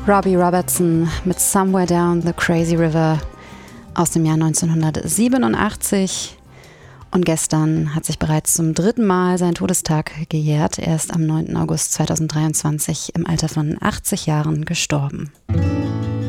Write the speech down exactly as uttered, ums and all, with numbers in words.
Robbie Robertson mit Somewhere Down the Crazy River aus dem Jahr neunzehnhundertsiebenundachtzig. Und gestern hat sich bereits zum dritten Mal sein Todestag gejährt. Er ist am neunten August zweitausenddreiundzwanzig im Alter von achtzig Jahren gestorben.